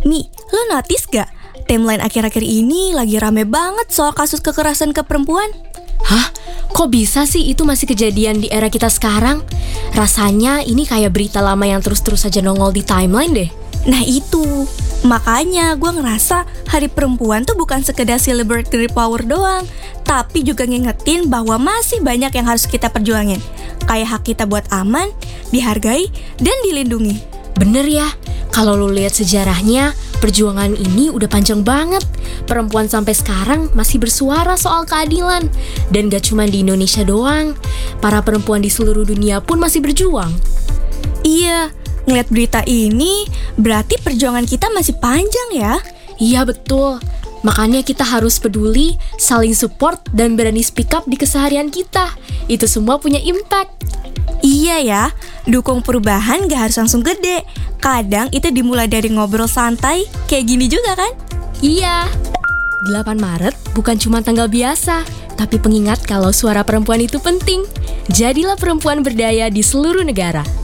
Nih, lo notice gak? Timeline akhir-akhir ini lagi rame banget soal kasus kekerasan ke perempuan. Hah? Kok bisa sih itu masih kejadian di era kita sekarang? Rasanya ini kayak berita lama yang terus-terus saja nongol di timeline deh. Nah itu, makanya gue ngerasa Hari Perempuan tuh bukan sekedar celebratory power doang, tapi juga ngingetin bahwa masih banyak yang harus kita perjuangin. Kayak hak kita buat aman, dihargai, dan dilindungi. Bener ya, kalau lu lihat sejarahnya, perjuangan ini udah panjang banget. Perempuan sampai sekarang masih bersuara soal keadilan. Dan gak cuma di Indonesia doang, para perempuan di seluruh dunia pun masih berjuang. Iya, ngeliat berita ini berarti perjuangan kita masih panjang ya. Iya betul, makanya kita harus peduli, saling support, dan berani speak up di keseharian kita. Itu semua punya impact. Iya ya, dukung perubahan gak harus langsung gede. Kadang itu dimulai dari ngobrol santai, kayak gini juga kan? Iya, 8 Maret bukan cuma tanggal biasa, tapi pengingat kalau suara perempuan itu penting. Jadilah perempuan berdaya di seluruh negara.